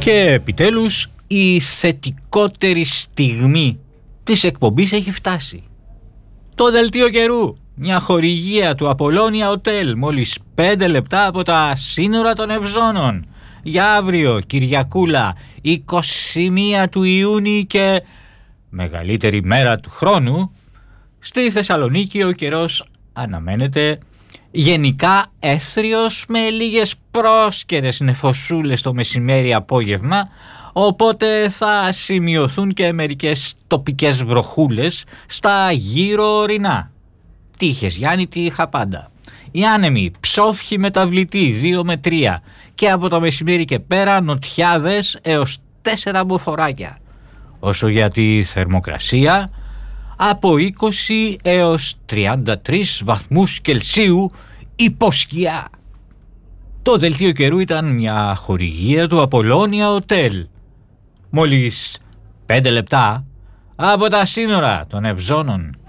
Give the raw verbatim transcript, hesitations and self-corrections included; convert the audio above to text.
Και επιτέλους η θετικότερη στιγμή της εκπομπής έχει φτάσει. Το δελτίο καιρού, μια χορηγία του Απολώνια Hotel, μόλις πέντε λεπτά από τα σύνορα των Ευζώνων. Για αύριο, Κυριακούλα, είκοσι μία του Ιούνιου και μεγαλύτερη μέρα του χρόνου, στη Θεσσαλονίκη ο καιρός αναμένεται γενικά έθριος με λίγες πρόσκαιρες νεφωσούλες το μεσημέρι απόγευμα, οπότε θα σημειωθούν και μερικές τοπικές βροχούλες στα γύρω ορεινά. Τι είχες Γιάννη, τι είχα πάντα. Οι άνεμοι, ψόφχοι μεταβλητοί δύο με τρία και από το μεσημέρι και πέρα νοτιάδες έως τέσσερα μποφοράκια. Όσο για τη θερμοκρασία, από είκοσι έως τριάντα τρεις βαθμούς Κελσίου υπό-σκιά. Το δελτίο καιρού ήταν μια χορηγία του Απολώνια Hotel. Μόλις πέντε λεπτά από τα σύνορα των Ευζώνων.